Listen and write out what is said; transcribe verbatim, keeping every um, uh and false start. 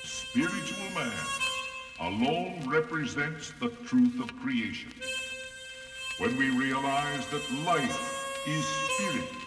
spiritual man alone represents the truth of creation. When we realize that life is spirit,